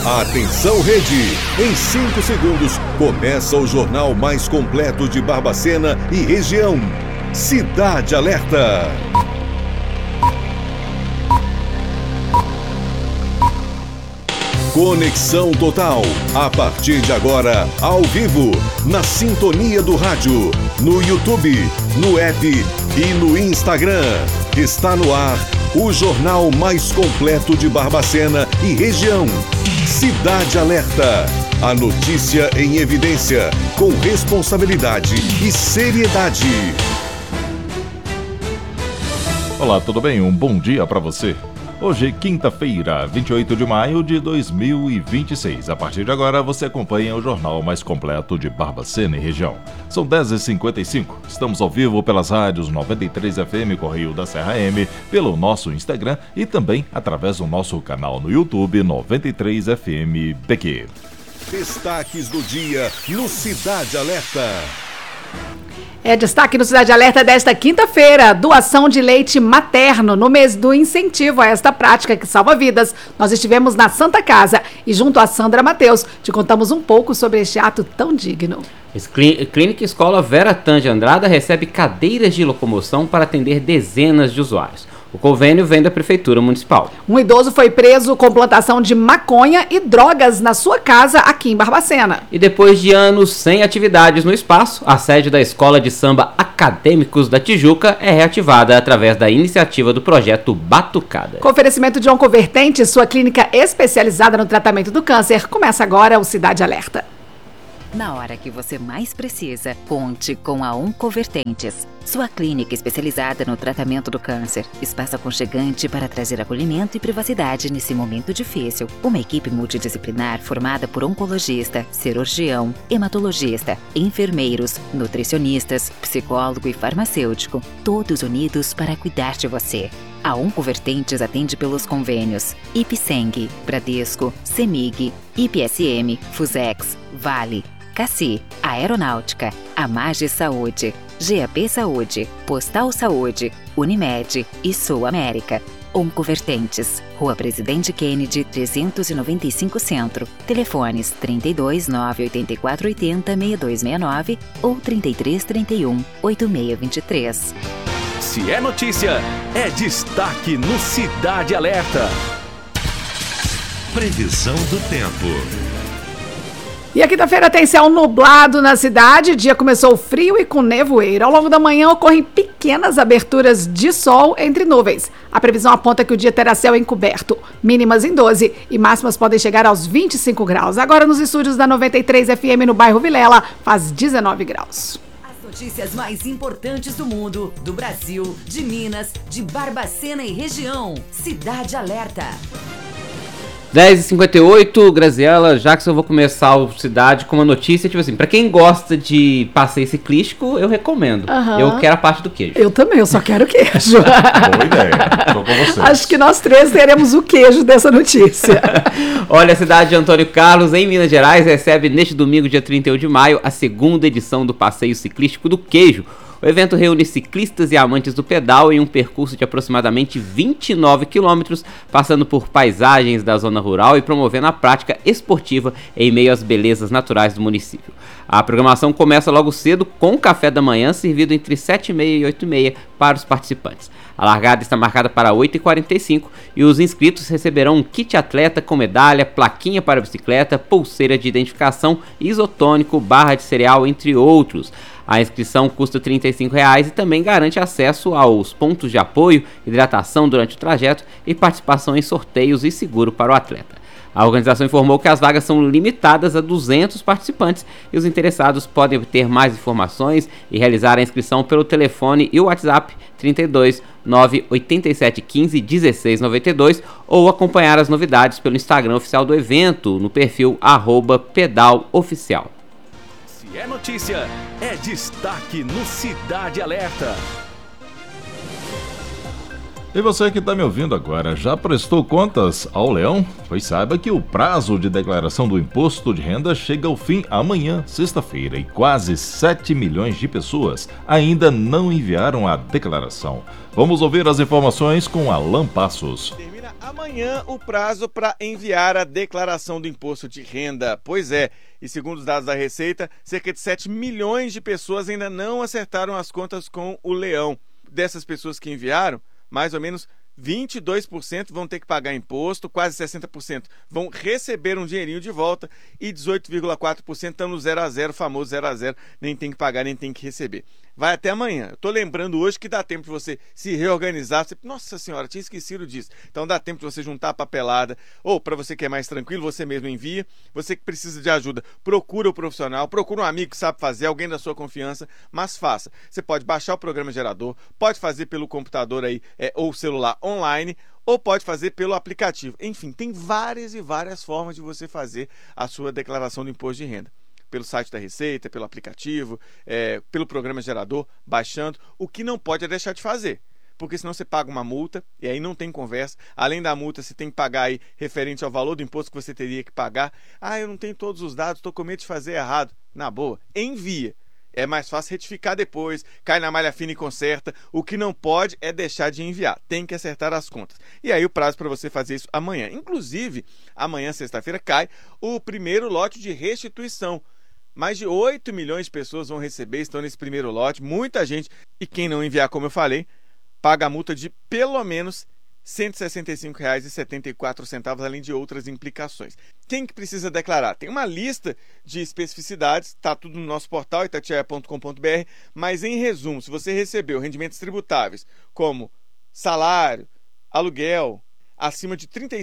Atenção, Rede! Em 5 segundos, começa o jornal mais completo de Barbacena e região. Cidade Alerta. Conexão Total. A partir de agora, ao vivo, na sintonia do rádio, no YouTube, no app e no Instagram. Está no ar o jornal mais completo de Barbacena e região. Cidade Alerta. A notícia em evidência, com responsabilidade e seriedade. Olá, tudo bem? Um bom dia para você. Hoje, quinta-feira, 28 de maio de 2026. A partir de agora, você acompanha o jornal mais completo de Barbacena e região. São 10h55. Estamos ao vivo pelas rádios 93 FM Correio da Serra M, pelo nosso Instagram e também através do nosso canal no YouTube 93 FM PQ. Destaques do dia no Cidade Alerta. Destaque no Cidade Alerta desta quinta-feira, doação de leite materno no mês do incentivo a esta prática que salva vidas. Nós estivemos na Santa Casa e junto a Sandra Mateus te contamos um pouco sobre este ato tão digno. Clínica Escola Vera Tan de Andrada recebe cadeiras de locomoção para atender dezenas de usuários. O convênio vem da Prefeitura Municipal. Um idoso foi preso com plantação de maconha e drogas na sua casa aqui em Barbacena. E depois de anos sem atividades no espaço, a sede da Escola de Samba Acadêmicos da Tijuca é reativada através da iniciativa do projeto Batucada. Com oferecimento de Oncovertente, sua clínica especializada no tratamento do câncer, começa agora o Cidade Alerta. Na hora que você mais precisa, conte com a Oncovertentes, sua clínica especializada no tratamento do câncer. Espaço aconchegante para trazer acolhimento e privacidade nesse momento difícil. Uma equipe multidisciplinar formada por oncologista, cirurgião, hematologista, enfermeiros, nutricionistas, psicólogo e farmacêutico, todos unidos para cuidar de você. A Oncovertentes atende pelos convênios IPSENG, Bradesco, CEMIG, IPSM, Fusex, Vale, Cassi, Aeronáutica, Amage Saúde, GAP Saúde, Postal Saúde, Unimed e Sul América. Oncovertentes, Rua Presidente Kennedy, 395 Centro. Telefones 32 984 80 6269 ou 33 31 8623. Se é notícia, é destaque no Cidade Alerta. Previsão do tempo. E a quinta-feira tem céu nublado na cidade, o dia começou frio e com nevoeiro. Ao longo da manhã ocorrem pequenas aberturas de sol entre nuvens. A previsão aponta que o dia terá céu encoberto, mínimas em 12 e máximas podem chegar aos 25 graus. Agora nos estúdios da 93 FM no bairro Vilela, faz 19 graus. Notícias mais importantes do mundo, do Brasil, de Minas, de Barbacena e região. Cidade Alerta. 10h58, Graziela, já que eu vou começar o Cidade com uma notícia, tipo assim, pra quem gosta de passeio ciclístico, eu recomendo. Eu quero a parte do queijo. Eu também, eu só quero queijo. Boa ideia, tô com você. Acho que nós três teremos o queijo dessa notícia. Olha, a cidade de Antônio Carlos, em Minas Gerais, recebe neste domingo, dia 31 de maio, a segunda edição do passeio ciclístico do queijo. O evento reúne ciclistas e amantes do pedal em um percurso de aproximadamente 29 quilômetros, passando por paisagens da zona rural e promovendo a prática esportiva em meio às belezas naturais do município. A programação começa logo cedo com café da manhã, servido entre 7h30 e 8h30 para os participantes. A largada está marcada para 8h45 e os inscritos receberão um kit atleta com medalha, plaquinha para bicicleta, pulseira de identificação, isotônico, barra de cereal, entre outros. A inscrição custa R$ 35,00 e também garante acesso aos pontos de apoio, hidratação durante o trajeto e participação em sorteios e seguro para o atleta. A organização informou que as vagas são limitadas a 200 participantes e os interessados podem obter mais informações e realizar a inscrição pelo telefone e o WhatsApp 32 987 15 16 92 ou acompanhar as novidades pelo Instagram oficial do evento no perfil @pedaloficial. Se é notícia, é destaque no Cidade Alerta. E você que está me ouvindo agora, já prestou contas ao Leão? Pois saiba que o prazo de declaração do imposto de renda chega ao fim amanhã, sexta-feira, e quase 7 milhões de pessoas ainda não enviaram a declaração. Vamos ouvir as informações com Alan Passos. Termina Amanhã o prazo para enviar a declaração do imposto de renda. Pois é, e segundo os dados da Receita, cerca de 7 milhões de pessoas ainda não acertaram as contas com o leão. Dessas pessoas que enviaram, mais ou menos 22% vão ter que pagar imposto, quase 60% vão receber um dinheirinho de volta e 18,4% estão no 0 a 0, famoso 0 a 0, nem tem que pagar, nem tem que receber. Vai até amanhã. Eu tô lembrando hoje que dá tempo de você se reorganizar. Nossa senhora, tinha esquecido disso. Então dá tempo de você juntar a papelada. Ou para você que é mais tranquilo, você mesmo envia. Você que precisa de ajuda, procura o profissional, procura um amigo que sabe fazer, alguém da sua confiança, mas faça. Você pode baixar o programa gerador, pode fazer pelo computador aí, ou celular online, ou pode fazer pelo aplicativo. Enfim, tem várias e várias formas de você fazer a sua declaração do imposto de renda. Pelo site da Receita, pelo aplicativo, pelo programa gerador, baixando. O que não pode é deixar de fazer, porque senão você paga uma multa e aí não tem conversa. Além da multa, você tem que pagar aí referente ao valor do imposto que você teria que pagar. Ah, eu não tenho todos os dados, estou com medo de fazer errado. Na boa, envia. É mais fácil retificar depois, cai na malha fina e conserta. O que não pode é deixar de enviar, tem que acertar as contas. E aí o prazo para você fazer isso amanhã. Inclusive, amanhã, sexta-feira, cai o primeiro lote de restituição. Mais de 8 milhões de pessoas vão receber, estão nesse primeiro lote, muita gente. E quem não enviar, como eu falei, paga a multa de pelo menos R$ 165,74, além de outras implicações. Quem que precisa declarar? Tem uma lista de especificidades, está tudo no nosso portal, itatiaia.com.br, mas em resumo, se você recebeu rendimentos tributáveis como salário, aluguel, acima de R$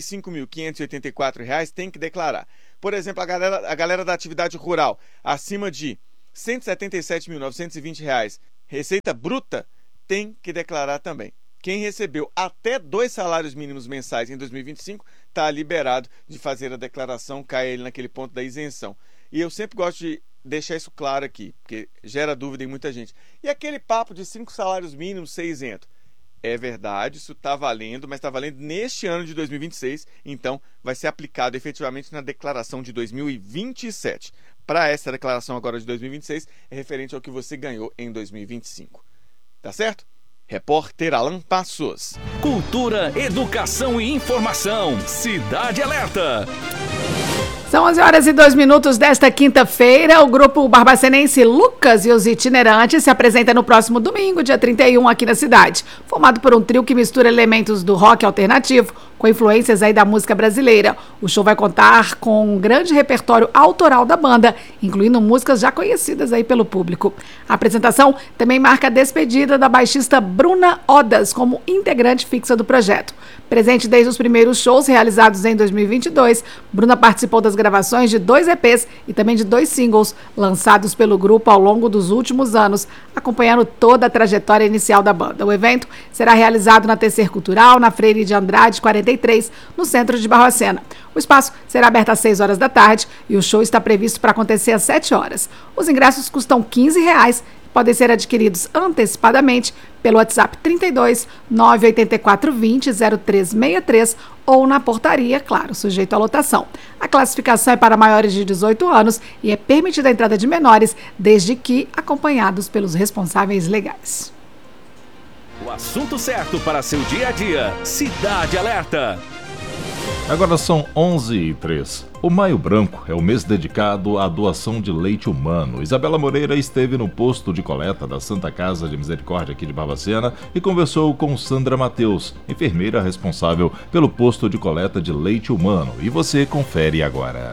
35.584, tem que declarar. Por exemplo, a galera da atividade rural, acima de R$ 177.920, receita bruta, tem que declarar também. Quem recebeu até 2 salários mínimos mensais em 2025 está liberado de fazer a declaração, cai ele naquele ponto da isenção. E eu sempre gosto de deixar isso claro aqui, porque gera dúvida em muita gente. E aquele papo de 5 salários mínimos ser isento? É verdade, isso está valendo, mas está valendo neste ano de 2026, então vai ser aplicado efetivamente na declaração de 2027. Para essa declaração agora de 2026, é referente ao que você ganhou em 2025. Tá certo? Repórter Alan Passos. Cultura, educação e informação. Cidade Alerta. São 11h02 desta quinta-feira. O grupo barbacenense Lucas e os Itinerantes se apresenta no próximo domingo, dia 31, aqui na cidade. Formado por um trio que mistura elementos do rock alternativo com influências aí da música brasileira. O show vai contar com um grande repertório autoral da banda, incluindo músicas já conhecidas aí pelo público. A apresentação também marca a despedida da baixista Bruna Odas como integrante fixa do projeto. Presente desde os primeiros shows realizados em 2022, Bruna participou das gravações de 2 EPs e também de 2 singles lançados pelo grupo ao longo dos últimos anos, acompanhando toda a trajetória inicial da banda. O evento será realizado na Tecer Cultural, na Freire de Andrade, 43, no centro de Barbacena. O espaço será aberto às 6 horas da tarde e o show está previsto para acontecer às 7 horas. Os ingressos custam R$ 15, podem ser adquiridos antecipadamente pelo WhatsApp 32 984 20 0363 ou na portaria, claro, sujeito à lotação. A classificação é para maiores de 18 anos e é permitida a entrada de menores, desde que acompanhados pelos responsáveis legais. O assunto certo para seu dia a dia. Cidade Alerta. Agora são 11h03. O Maio Branco é o mês dedicado à doação de leite humano. Isabela Moreira esteve no posto de coleta da Santa Casa de Misericórdia aqui de Barbacena e conversou com Sandra Mateus, enfermeira responsável pelo posto de coleta de leite humano. E você confere agora.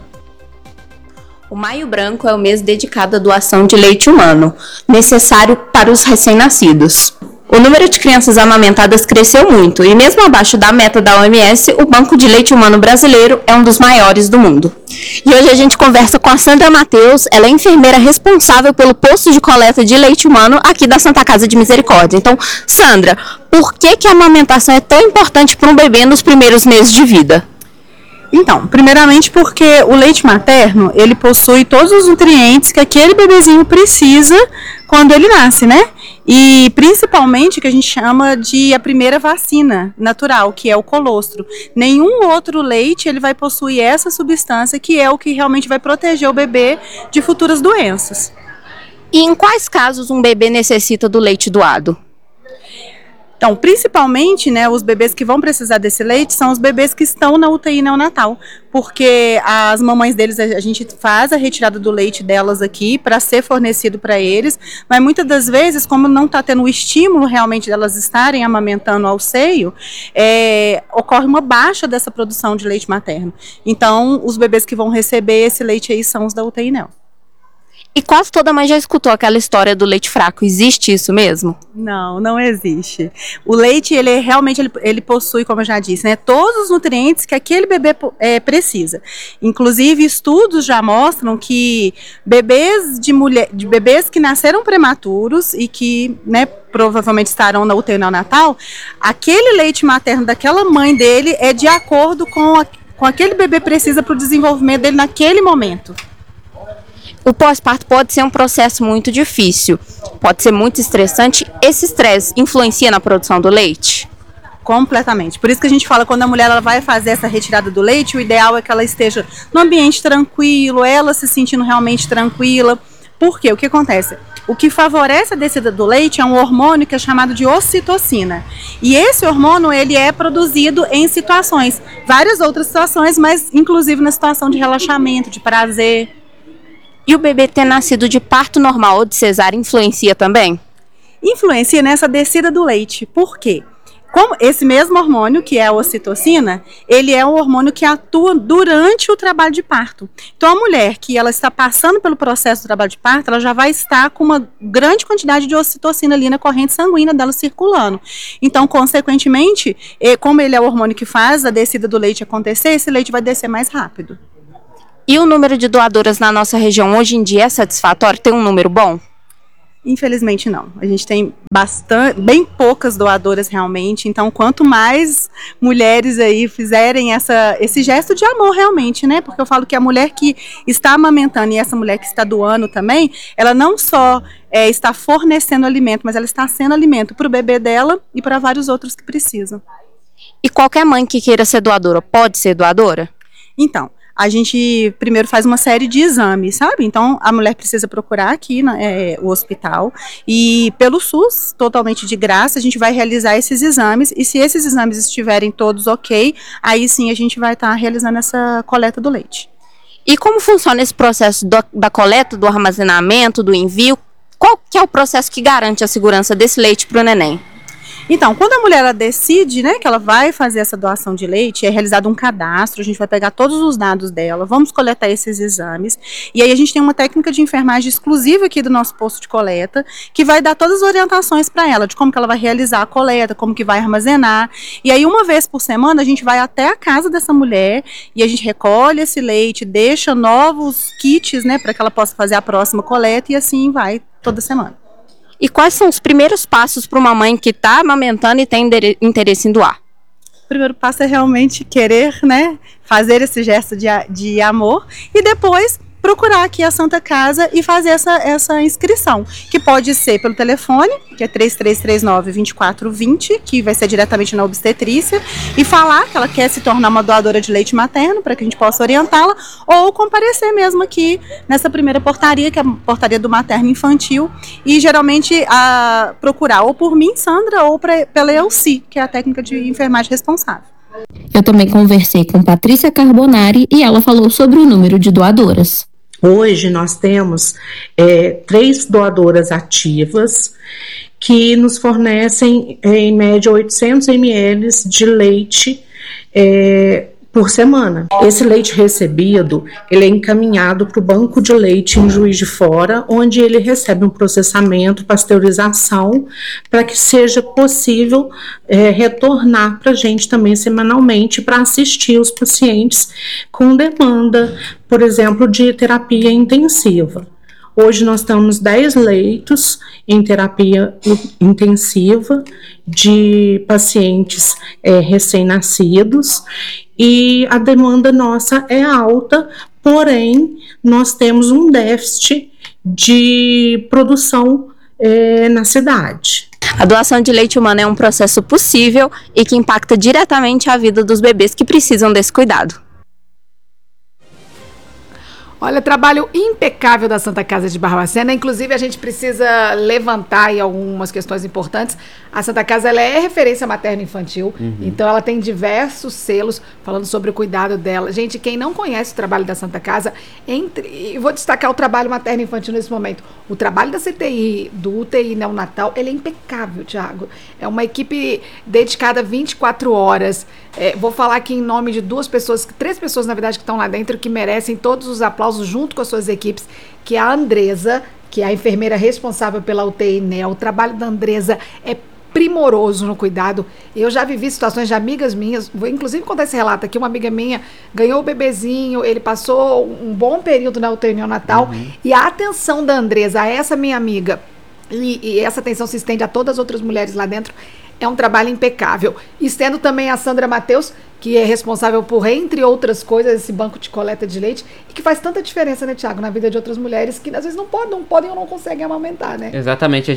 O Maio Branco é o mês dedicado à doação de leite humano, necessário para os recém-nascidos. O número de crianças amamentadas cresceu muito e mesmo abaixo da meta da OMS, o Banco de Leite Humano brasileiro é um dos maiores do mundo. E hoje a gente conversa com a Sandra Mateus, ela é enfermeira responsável pelo posto de coleta de leite humano aqui da Santa Casa de Misericórdia. Então, Sandra, por que a amamentação é tão importante para um bebê nos primeiros meses de vida? Então, primeiramente porque o leite materno, ele possui todos os nutrientes que aquele bebezinho precisa quando ele nasce, né? E principalmente que a gente chama de a primeira vacina natural, que é o colostro. Nenhum outro leite ele vai possuir essa substância que é o que realmente vai proteger o bebê de futuras doenças. E em quais casos um bebê necessita do leite doado? Então, principalmente, né, os bebês que vão precisar desse leite são os bebês que estão na UTI neonatal, porque as mamães deles, a gente faz a retirada do leite delas aqui para ser fornecido para eles, mas muitas das vezes, como não está tendo o estímulo realmente delas estarem amamentando ao seio, ocorre uma baixa dessa produção de leite materno. Então, os bebês que vão receber esse leite aí são os da UTI neo. E quase toda mãe já escutou aquela história do leite fraco. Existe isso mesmo? Não, não existe. O leite, ele possui, como eu já disse, né, todos os nutrientes que aquele bebê precisa. Inclusive, estudos já mostram que bebês bebês que nasceram prematuros e que, né, provavelmente estarão na UTI neonatal, aquele leite materno daquela mãe dele é de acordo com aquele bebê precisa para o desenvolvimento dele naquele momento. O pós-parto pode ser um processo muito difícil, pode ser muito estressante. Esse estresse influencia na produção do leite? Completamente. Por isso que a gente fala, quando a mulher ela vai fazer essa retirada do leite, o ideal é que ela esteja no ambiente tranquilo, ela se sentindo realmente tranquila. Por quê? O que acontece? O que favorece a descida do leite é um hormônio que é chamado de ocitocina. E esse hormônio, ele é produzido em situações, várias outras situações, mas inclusive na situação de relaxamento, de prazer. E o bebê ter nascido de parto normal ou de cesárea influencia também? Influencia nessa descida do leite. Por quê? Como esse mesmo hormônio, que é a ocitocina, ele é um hormônio que atua durante o trabalho de parto. Então, a mulher que ela está passando pelo processo do trabalho de parto, ela já vai estar com uma grande quantidade de ocitocina ali na corrente sanguínea dela circulando. Então, consequentemente, como ele é o hormônio que faz a descida do leite acontecer, esse leite vai descer mais rápido. E o número de doadoras na nossa região hoje em dia é satisfatório? Tem um número bom? Infelizmente não. A gente tem bem poucas doadoras realmente, então quanto mais mulheres aí fizerem esse gesto de amor realmente, né? Porque eu falo que a mulher que está amamentando e essa mulher que está doando também, ela não só está fornecendo alimento, mas ela está sendo alimento para o bebê dela e para vários outros que precisam. E qualquer mãe que queira ser doadora, pode ser doadora? Então, a gente primeiro faz uma série de exames, sabe? Então, a mulher precisa procurar aqui o hospital e pelo SUS, totalmente de graça, a gente vai realizar esses exames e se esses exames estiverem todos ok, aí sim a gente vai estar realizando essa coleta do leite. E como funciona esse processo da coleta, do armazenamento, do envio? Qual que é o processo que garante a segurança desse leite para o neném? Então, quando a mulher ela decide, né, que ela vai fazer essa doação de leite, é realizado um cadastro, a gente vai pegar todos os dados dela, vamos coletar esses exames, e aí a gente tem uma técnica de enfermagem exclusiva aqui do nosso posto de coleta, que vai dar todas as orientações para ela, de como que ela vai realizar a coleta, como que vai armazenar, e aí uma vez por semana a gente vai até a casa dessa mulher, e a gente recolhe esse leite, deixa novos kits, né, para que ela possa fazer a próxima coleta, e assim vai toda semana. E quais são os primeiros passos para uma mãe que está amamentando e tem interesse em doar? O primeiro passo é realmente querer, né, fazer esse gesto de amor e depois procurar aqui a Santa Casa e fazer essa inscrição, que pode ser pelo telefone, que é 3339-2420, que vai ser diretamente na obstetrícia, e falar que ela quer se tornar uma doadora de leite materno, para que a gente possa orientá-la, ou comparecer mesmo aqui nessa primeira portaria, que é a portaria do materno infantil, e geralmente procurar ou por mim, Sandra, ou pela Elci, que é a técnica de enfermagem responsável. Eu também conversei com Patrícia Carbonari e ela falou sobre o número de doadoras. Hoje nós temos 3 doadoras ativas que nos fornecem em média 800 ml de leite por semana. Esse leite recebido, ele é encaminhado para o banco de leite em Juiz de Fora, onde ele recebe um processamento, pasteurização, para que seja possível retornar para a gente também semanalmente para assistir os pacientes com demanda, por exemplo, de terapia intensiva. Hoje nós temos 10 leitos em terapia intensiva de pacientes recém-nascidos e a demanda nossa é alta, porém nós temos um déficit de produção na cidade. A doação de leite humano é um processo possível e que impacta diretamente a vida dos bebês que precisam desse cuidado. Olha, trabalho impecável da Santa Casa de Barbacena. Inclusive, a gente precisa levantar aí algumas questões importantes. A Santa Casa, ela é referência materno-infantil, então ela tem diversos selos falando sobre o cuidado dela. Gente, quem não conhece o trabalho da Santa Casa, eu vou destacar o trabalho materno-infantil nesse momento. O trabalho da CTI, do UTI neonatal, ele é impecável, Thiago. É uma equipe dedicada 24 horas. Vou falar aqui em nome de 3 pessoas, na verdade, que estão lá dentro, que merecem todos os aplausos junto com as suas equipes, que é a Andresa, que é a enfermeira responsável pela UTI NEO. O trabalho da Andresa é primoroso no cuidado. Eu já vivi situações de amigas minhas, vou inclusive contar esse relato aqui, uma amiga minha ganhou o bebezinho, ele passou um bom período na UTI neonatal, e a atenção da Andresa a essa minha amiga, e essa atenção se estende a todas as outras mulheres lá dentro, é um trabalho impecável. Estendo também a Sandra Mateus, que é responsável por, entre outras coisas, esse banco de coleta de leite, e que faz tanta diferença, né, Thiago, na vida de outras mulheres que às vezes não podem ou não conseguem amamentar, né? Exatamente.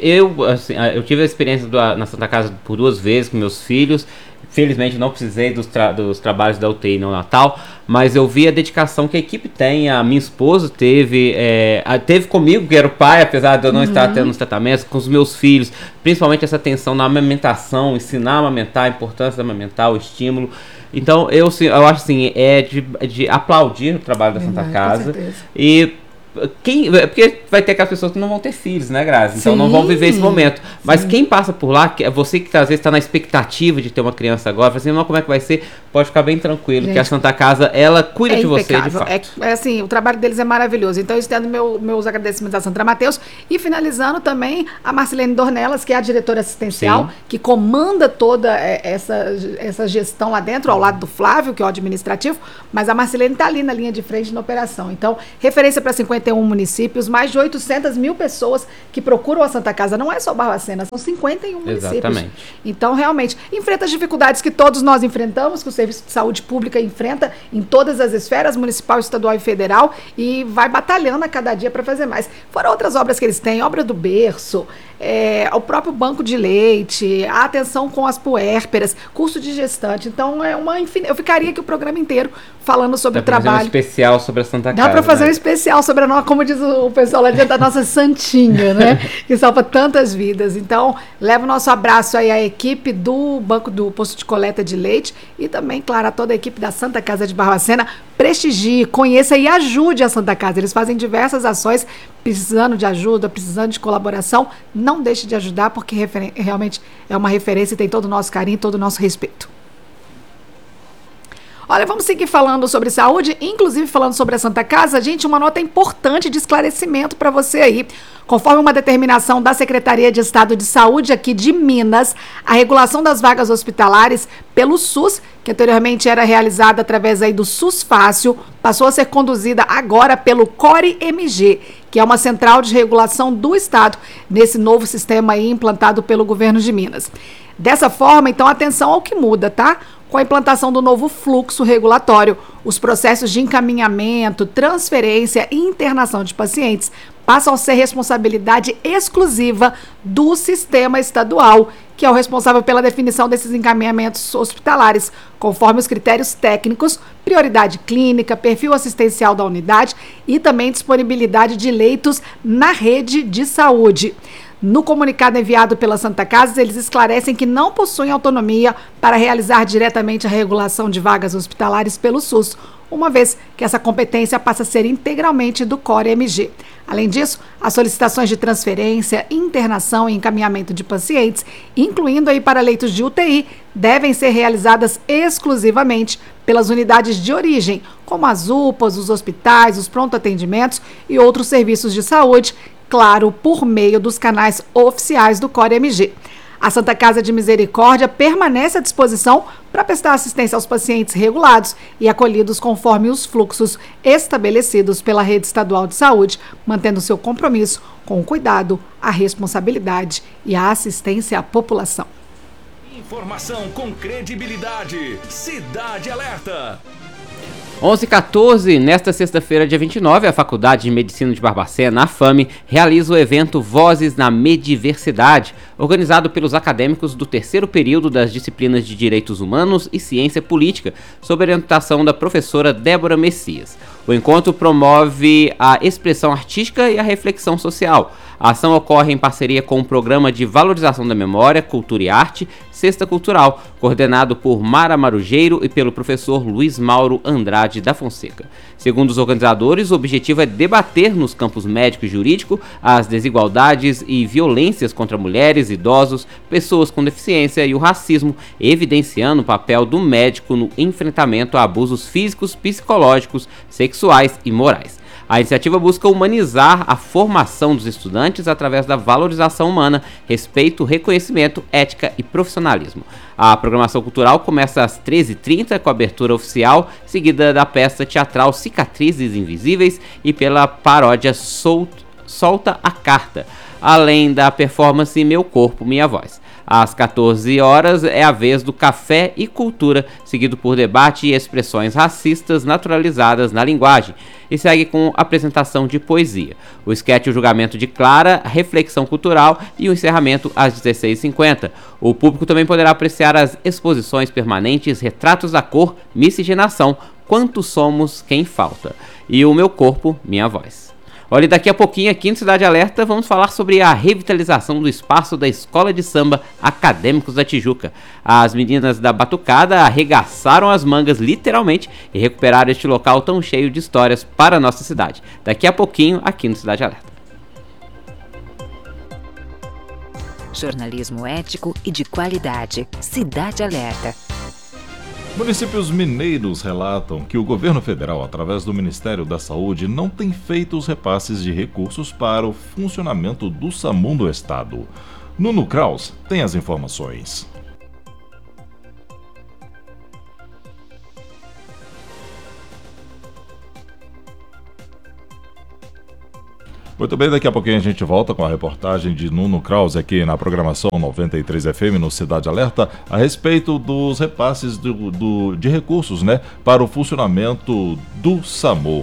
Eu tive a experiência na Santa Casa por 2 vezes com meus filhos. Felizmente não precisei dos trabalhos da UTI neonatal, mas eu vi a dedicação que a equipe tem. A minha esposa teve comigo, que era o pai, apesar de eu não estar tendo os tratamentos, com os meus filhos, principalmente essa atenção na amamentação, ensinar a amamentar, a importância da amamentar, o estímulo. Então eu acho assim, de aplaudir o trabalho da Santa Casa. E porque vai ter aquelas pessoas que não vão ter filhos, né, Grazi? Então não vão viver esse momento. Mas quem passa por lá, você que às vezes está na expectativa de ter uma criança agora, fala assim, não, como é que vai ser? Pode ficar bem tranquilo, que a Santa Casa, ela cuida de você, de fato. Assim, o trabalho deles é maravilhoso. Então eu estendo meus agradecimentos à Sandra Mateus, e finalizando também a Marcelene Dornelas, que é a diretora assistencial, que comanda toda essa gestão lá dentro, ao lado do Flávio, que é o administrativo, mas a Marcelene está ali na linha de frente na operação. Então, referência para 51 municípios, mais de 800 mil pessoas que procuram a Santa Casa. Não é só Barbacena, são 51 municípios. Exatamente. Então, realmente, enfrenta as dificuldades que todos nós enfrentamos, que o Serviço de Saúde Pública enfrenta em todas as esferas, municipal, estadual e federal, e vai batalhando a cada dia para fazer mais. Fora outras obras que eles têm, obra do berço, o próprio banco de leite, a atenção com as puérperas, curso de gestante. Então, eu ficaria aqui o programa inteiro falando sobre o trabalho. Dá para fazer um especial sobre a Santa Casa. Dá para fazer um especial sobre como diz o pessoal lá dentro, da nossa santinha, né? Que salva tantas vidas. Então, leva o nosso abraço aí à equipe do Banco do Posto de Coleta de Leite e também, claro, a toda a equipe da Santa Casa de Barbacena. Prestigie, conheça e ajude a Santa Casa. Eles fazem diversas ações, precisando de ajuda, precisando de colaboração. Não deixe de ajudar, porque realmente é uma referência e tem todo o nosso carinho, todo o nosso respeito. Olha, vamos seguir falando sobre saúde, inclusive falando sobre a Santa Casa. Gente, uma nota importante de esclarecimento para você aí. Conforme uma determinação da Secretaria de Estado de Saúde aqui de Minas, a regulação das vagas hospitalares pelo SUS, que anteriormente era realizada através aí do SUS Fácil, passou a ser conduzida agora pelo CORE-MG, que é uma central de regulação do Estado, nesse novo sistema aí implantado pelo governo de Minas. Dessa forma, então, atenção ao que muda, tá? Com a implantação do novo fluxo regulatório, os processos de encaminhamento, transferência e internação de pacientes passam a ser responsabilidade exclusiva do sistema estadual, que é o responsável pela definição desses encaminhamentos hospitalares, conforme os critérios técnicos, prioridade clínica, perfil assistencial da unidade e também disponibilidade de leitos na rede de saúde. No comunicado enviado pela Santa Casa, eles esclarecem que não possuem autonomia para realizar diretamente a regulação de vagas hospitalares pelo SUS, uma vez que essa competência passa a ser integralmente do CORE-MG. Além disso, as solicitações de transferência, internação e encaminhamento de pacientes, incluindo aí para leitos de UTI, devem ser realizadas exclusivamente pelas unidades de origem, como as UPAs, os hospitais, os pronto-atendimentos e outros serviços de saúde, claro, por meio dos canais oficiais do CORE-MG. A Santa Casa de Misericórdia permanece à disposição para prestar assistência aos pacientes regulados e acolhidos conforme os fluxos estabelecidos pela Rede Estadual de Saúde, mantendo seu compromisso com o cuidado, a responsabilidade e a assistência à população. Informação com credibilidade. Cidade Alerta. 11h14, nesta sexta-feira, dia 29, a Faculdade de Medicina de Barbacena, a FAME, realiza o evento Vozes na Mediversidade, organizado pelos acadêmicos do terceiro período das disciplinas de Direitos Humanos e Ciência Política, sob orientação da professora Débora Messias. O encontro promove a expressão artística e a reflexão social. A ação ocorre em parceria com o Programa de Valorização da Memória, Cultura e Arte, Sexta Cultural, coordenado por Mara Marujeiro e pelo professor Luiz Mauro Andrade da Fonseca. Segundo os organizadores, o objetivo é debater nos campos médico e jurídico as desigualdades e violências contra mulheres, idosos, pessoas com deficiência e o racismo, evidenciando o papel do médico no enfrentamento a abusos físicos, psicológicos, sexuais e morais. A iniciativa busca humanizar a formação dos estudantes através da valorização humana, respeito, reconhecimento, ética e profissionalismo. A programação cultural começa às 13h30 com a abertura oficial, seguida da peça teatral Cicatrizes Invisíveis e pela paródia Solta a Carta, além da performance Meu Corpo, Minha Voz. Às 14 horas é a vez do Café e Cultura, seguido por debate e expressões racistas naturalizadas na linguagem, e segue com apresentação de poesia. O esquete O Julgamento de Clara, reflexão cultural e o encerramento às 16h50. O público também poderá apreciar as exposições permanentes Retratos da Cor, Miscigenação, Quantos Somos, Quem Falta e O Meu Corpo, Minha Voz. Olha, daqui a pouquinho aqui no Cidade Alerta vamos falar sobre a revitalização do espaço da Escola de Samba Acadêmicos da Tijuca. As meninas da Batucada arregaçaram as mangas literalmente e recuperaram este local tão cheio de histórias para a nossa cidade. Daqui a pouquinho aqui no Cidade Alerta. Jornalismo ético e de qualidade. Cidade Alerta. Municípios mineiros relatam que o governo federal, através do Ministério da Saúde, não tem feito os repasses de recursos para o funcionamento do SAMU do estado. Nuno Kraus tem as informações. Muito bem, daqui a pouquinho a gente volta com a reportagem de Nuno Kraus aqui na programação 93 FM no Cidade Alerta a respeito dos repasses de recursos, para o funcionamento do SAMU.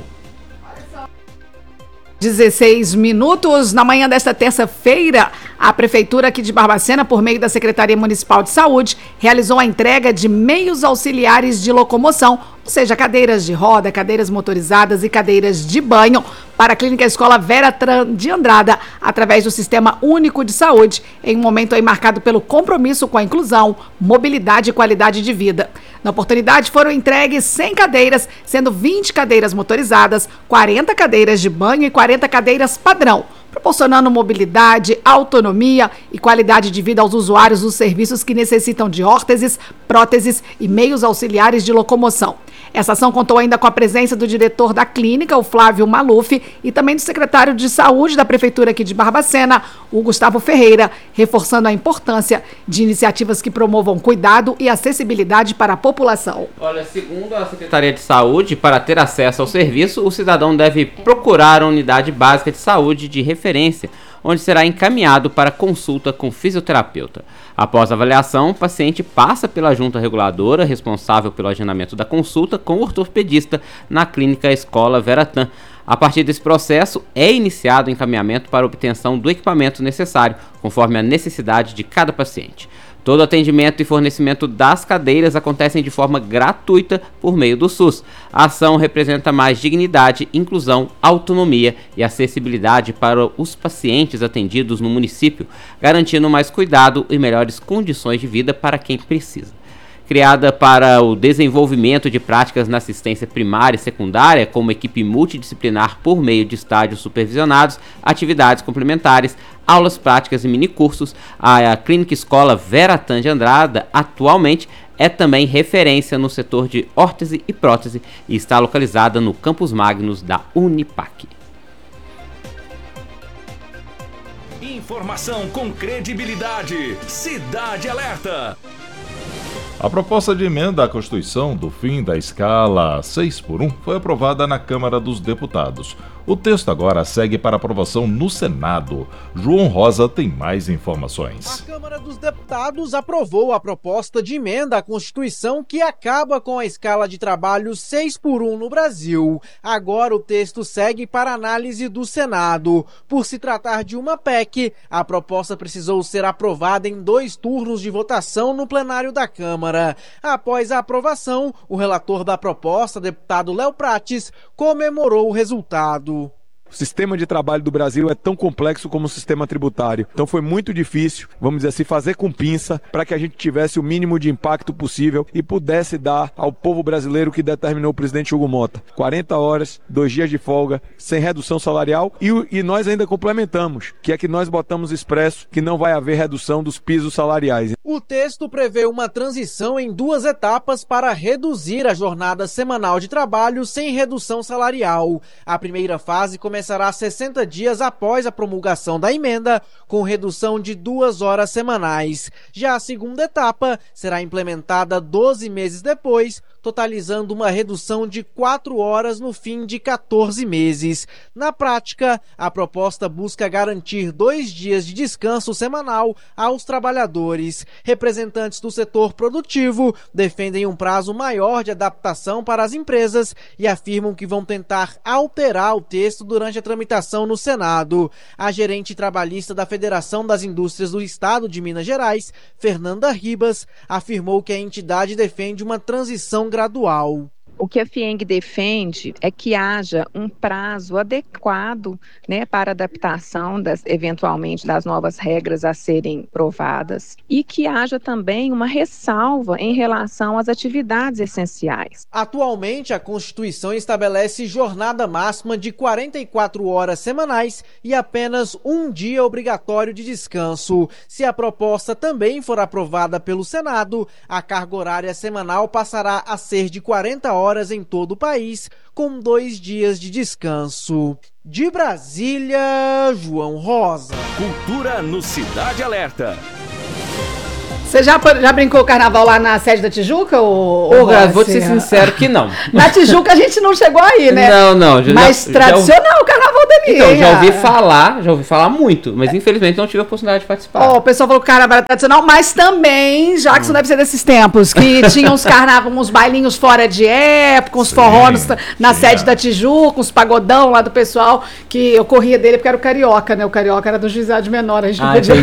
16 minutos. Na manhã desta terça-feira, a Prefeitura aqui de Barbacena, por meio da Secretaria Municipal de Saúde, realizou a entrega de meios auxiliares de locomoção, ou seja, cadeiras de roda, cadeiras motorizadas e cadeiras de banho, para a Clínica Escola Vera de Andrada, através do Sistema Único de Saúde, em um momento aí marcado pelo compromisso com a inclusão, mobilidade e qualidade de vida. Na oportunidade foram entregues 100 cadeiras, sendo 20 cadeiras motorizadas, 40 cadeiras de banho e 40 cadeiras padrão, proporcionando mobilidade, autonomia e qualidade de vida aos usuários dos serviços que necessitam de órteses, próteses e meios auxiliares de locomoção. Essa ação contou ainda com a presença do diretor da clínica, o Flávio Maluf, e também do secretário de Saúde da Prefeitura aqui de Barbacena, o Gustavo Ferreira, reforçando a importância de iniciativas que promovam cuidado e acessibilidade para a população. Olha, segundo a Secretaria de Saúde, para ter acesso ao serviço, o cidadão deve procurar a unidade básica de saúde de referência, onde será encaminhado para consulta com fisioterapeuta. Após a avaliação, o paciente passa pela junta reguladora responsável pelo agendamento da consulta com o ortopedista na Clínica Escola Veratã. A partir desse processo, é iniciado o encaminhamento para obtenção do equipamento necessário, conforme a necessidade de cada paciente. Todo atendimento e fornecimento das cadeiras acontecem de forma gratuita por meio do SUS. A ação representa mais dignidade, inclusão, autonomia e acessibilidade para os pacientes atendidos no município, garantindo mais cuidado e melhores condições de vida para quem precisa. Criada para o desenvolvimento de práticas na assistência primária e secundária, como equipe multidisciplinar por meio de estágios supervisionados, atividades complementares, aulas práticas e minicursos, a Clínica Escola Veratã de Andrada atualmente é também referência no setor de órtese e prótese e está localizada no Campus Magnus da Unipac. Informação com credibilidade. Cidade Alerta. A proposta de emenda à Constituição do fim da escala 6x1 foi aprovada na Câmara dos Deputados. O texto agora segue para aprovação no Senado. João Rosa tem mais informações. A Câmara dos Deputados aprovou a proposta de emenda à Constituição que acaba com a escala de trabalho 6x1 no Brasil. Agora o texto segue para análise do Senado. Por se tratar de uma PEC, a proposta precisou ser aprovada em 2 turnos de votação no plenário da Câmara. Após a aprovação, o relator da proposta, deputado Léo Prates, comemorou o resultado. O sistema de trabalho do Brasil é tão complexo como o sistema tributário. Então foi muito difícil, vamos dizer assim, fazer com pinça para que a gente tivesse o mínimo de impacto possível e pudesse dar ao povo brasileiro o que determinou o presidente Hugo Mota. 40 horas, 2 dias de folga, sem redução salarial e nós ainda complementamos, que é que nós botamos expresso que não vai haver redução dos pisos salariais. O texto prevê uma transição em 2 etapas para reduzir a jornada semanal de trabalho sem redução salarial. A primeira fase começará 60 dias após a promulgação da emenda, com redução de 2 horas semanais. Já a segunda etapa será implementada 12 meses depois, totalizando uma redução de 4 horas no fim de 14 meses. Na prática, a proposta busca garantir 2 dias de descanso semanal aos trabalhadores. Representantes do setor produtivo defendem um prazo maior de adaptação para as empresas e afirmam que vão tentar alterar o texto durante a tramitação no Senado. A gerente trabalhista da Federação das Indústrias do Estado de Minas Gerais, Fernanda Ribas, afirmou que a entidade defende uma transição gradual. O que a FIENG defende é que haja um prazo adequado, né, para adaptação eventualmente das novas regras a serem provadas e que haja também uma ressalva em relação às atividades essenciais. Atualmente, a Constituição estabelece jornada máxima de 44 horas semanais e apenas 1 dia obrigatório de descanso. Se a proposta também for aprovada pelo Senado, a carga horária semanal passará a ser de 40 horas em todo o país, com 2 dias de descanso. De Brasília, João Rosa. Cultura no Cidade Alerta. Você já brincou o carnaval lá na sede da Tijuca? Vou te ser sincero que não. Na Tijuca a gente não chegou aí, né? Não. Mas tradicional o carnaval dali. Então, já ouvi falar muito, mas infelizmente não tive a oportunidade de participar. O pessoal falou que o carnaval era tradicional, mas também, Jackson deve ser desses tempos, que tinha uns bailinhos fora de época, uns forrós na sede da Tijuca, uns pagodão lá do pessoal, que eu corria dele porque era o Carioca, né? O Carioca era do Juizado Menor, a gente não podia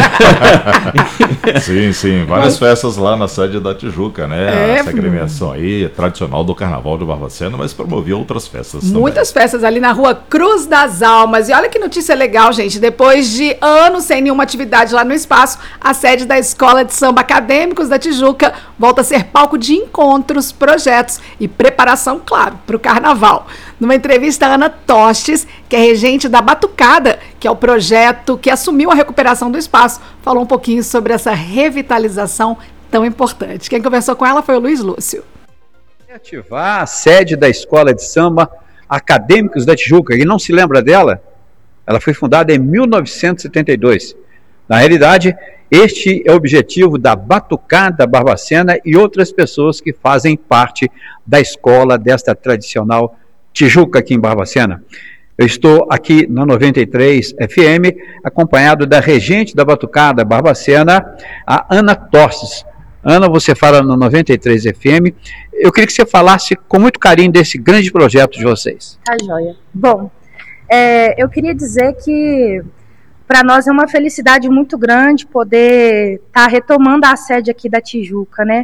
Sim, várias festas lá na sede da Tijuca, né? Essa agremiação aí, tradicional do Carnaval de Barbacena, mas promovia outras festas também. Muitas festas ali na rua Cruz das Almas. E olha que notícia legal, gente. Depois de anos sem nenhuma atividade lá no espaço, a sede da Escola de Samba Acadêmicos da Tijuca volta a ser palco de encontros, projetos e preparação, claro, para o Carnaval. Numa entrevista, a Ana Tostes, que é regente da Batucada, que é o projeto que assumiu a recuperação do espaço, falou um pouquinho sobre essa revitalização tão importante. Quem conversou com ela foi o Luiz Lúcio. Ativar a sede da Escola de Samba Acadêmicos da Tijuca. Quem não se lembra dela? Ela foi fundada em 1972. Na realidade, este é o objetivo da Batucada Barbacena e outras pessoas que fazem parte da escola desta tradicional Tijuca aqui em Barbacena. Eu estou aqui na 93 FM, acompanhado da regente da Batucada Barbacena, a Ana Tostes. Ana, você fala no 93 FM. Eu queria que você falasse com muito carinho desse grande projeto de vocês. Tá joia. Bom, eu queria dizer que para nós é uma felicidade muito grande poder estar retomando a sede aqui da Tijuca, né?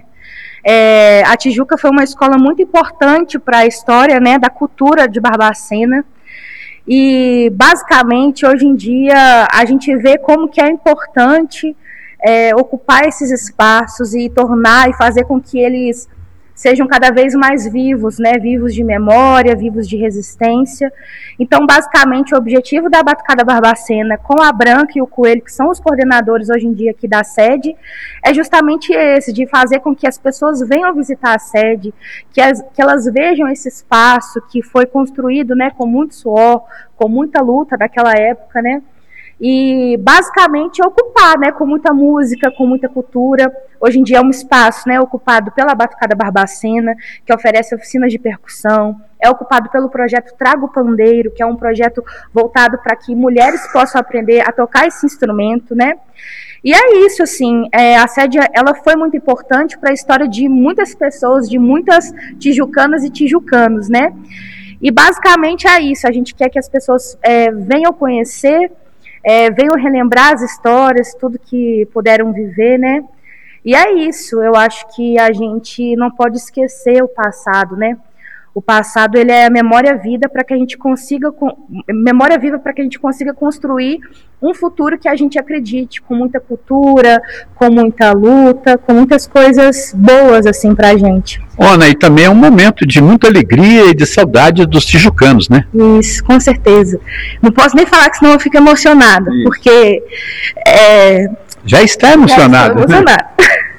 A Tijuca foi uma escola muito importante para a história, né, da cultura de Barbacena. E, basicamente, hoje em dia, a gente vê como que é importante ocupar esses espaços e tornar e fazer com que eles sejam cada vez mais vivos, né? Vivos de memória, vivos de resistência. Então, basicamente, o objetivo da Batucada Barbacena, com a Branca e o Coelho, que são os coordenadores hoje em dia aqui da sede, é justamente esse, de fazer com que as pessoas venham visitar a sede, que elas vejam esse espaço que foi construído, né, com muito suor, com muita luta daquela época, né? E basicamente ocupar, né, com muita música, com muita cultura. Hoje em dia é um espaço, né, ocupado pela Batucada Barbacena, que oferece oficinas de percussão, é ocupado pelo projeto Traga o Pandeiro, que é um projeto voltado para que mulheres possam aprender a tocar esse instrumento, né? E é isso, assim, a sede, ela foi muito importante para a história de muitas pessoas, de muitas tijucanas e tijucanos, né? E basicamente é isso, a gente quer que as pessoas venham conhecer, venham relembrar as histórias, tudo que puderam viver, né? E é isso, eu acho que a gente não pode esquecer o passado, né? O passado, ele é a memória viva para que a gente consiga construir um futuro que a gente acredite, com muita cultura, com muita luta, com muitas coisas boas assim pra gente. Ona, e também é um momento de muita alegria e de saudade dos tijucanos, né? Isso, com certeza. Não posso nem falar que senão eu fico emocionada, porque já está emocionada. Já estou emocionada.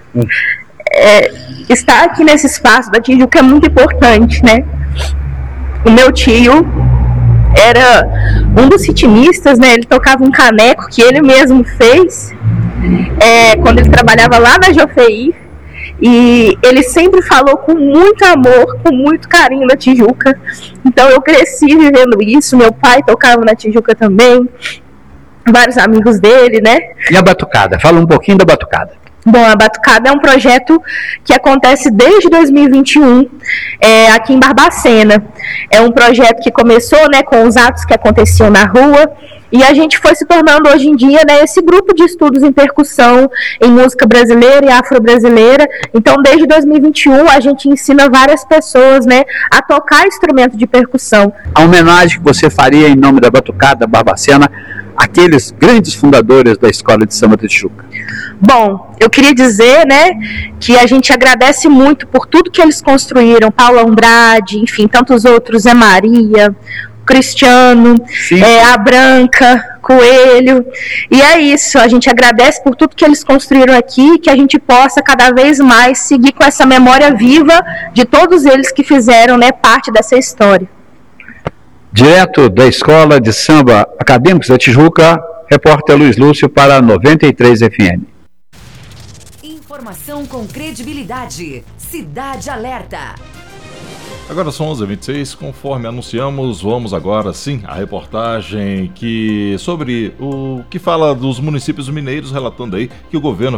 Estar aqui nesse espaço da Tijuca é muito importante, né? O meu tio era um dos ritmistas, né? Ele tocava um caneco que ele mesmo fez quando ele trabalhava lá na Jofei, e ele sempre falou com muito amor, com muito carinho na Tijuca. Então eu cresci vivendo isso. Meu pai tocava na Tijuca também, vários amigos dele, né? E a batucada? Fala um pouquinho da batucada. Bom, a Batucada é um projeto que acontece desde 2021 aqui em Barbacena. É um projeto que começou, né, com os atos que aconteciam na rua, e a gente foi se tornando hoje em dia, né, esse grupo de estudos em percussão, em música brasileira e afro-brasileira. Então, desde 2021, a gente ensina várias pessoas, né, a tocar instrumento de percussão. A homenagem que você faria em nome da Batucada Barbacena àqueles grandes fundadores da Escola de Samba da Tijuca? Bom, eu queria dizer, né, que a gente agradece muito por tudo que eles construíram, Paulo Andrade, enfim, tantos outros, Zé Maria, Cristiano, a Branca, Coelho, e é isso, a gente agradece por tudo que eles construíram aqui, que a gente possa cada vez mais seguir com essa memória viva de todos eles que fizeram, né, parte dessa história. Direto da Escola de Samba Acadêmicos da Tijuca, repórter Luiz Lúcio para 93 FM. Informação com credibilidade. Cidade Alerta. Agora são 11h26, conforme anunciamos, vamos agora sim à reportagem sobre o que fala dos municípios mineiros, relatando aí que o governo